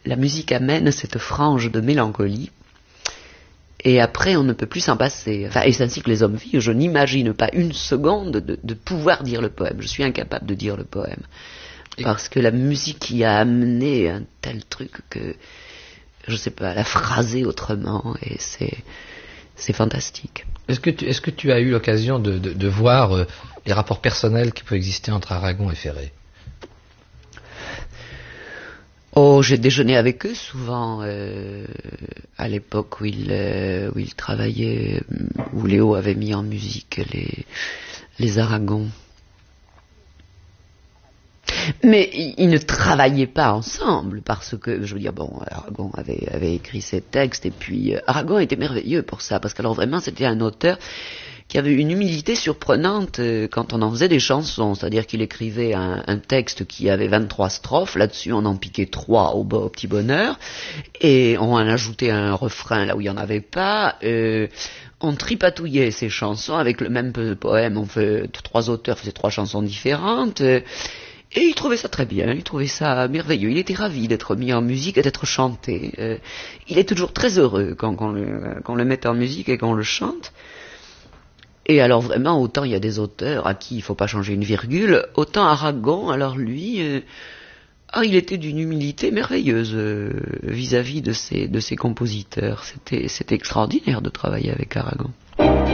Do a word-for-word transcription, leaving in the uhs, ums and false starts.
la musique amène cette frange de mélancolie. Et après, on ne peut plus s'en passer. Enfin, et c'est ainsi que les hommes vivent. Je n'imagine pas une seconde de, de pouvoir dire le poème. Je suis incapable de dire le poème. Parce que la musique y a amené un tel truc que, je sais pas, la phraser autrement. Et c'est, c'est fantastique. Est-ce que tu, est-ce que tu as eu l'occasion de, de, de voir euh, les rapports personnels qui peuvent exister entre Aragon et Ferré? Oh, j'ai déjeuné avec eux souvent, euh, à l'époque où ils, euh, où ils travaillaient, où Léo avait mis en musique les, les Aragons. Mais ils ne travaillaient pas ensemble, parce que, je veux dire, bon, Aragon avait, avait écrit ses textes, et puis euh, Aragon était merveilleux pour ça, parce qu'alors vraiment c'était un auteur qui avait une humilité surprenante euh, quand on en faisait des chansons, c'est-à-dire qu'il écrivait un, un texte qui avait vingt-trois strophes, là-dessus on en piquait trois au, au petit bonheur, et on en ajoutait un refrain là où il n'y en avait pas, euh, on tripatouillait ces chansons avec le même poème, on fait, trois auteurs faisaient trois chansons différentes, euh, et il trouvait ça très bien, il trouvait ça merveilleux, il était ravi d'être mis en musique et d'être chanté, euh, il est toujours très heureux quand on le, qu'on le met en musique et qu'on le chante. Et alors vraiment, autant il y a des auteurs à qui il ne faut pas changer une virgule, autant Aragon, alors lui, euh, ah, il était d'une humilité merveilleuse euh, vis-à-vis de ses, de ses compositeurs. C'était, c'était extraordinaire de travailler avec Aragon.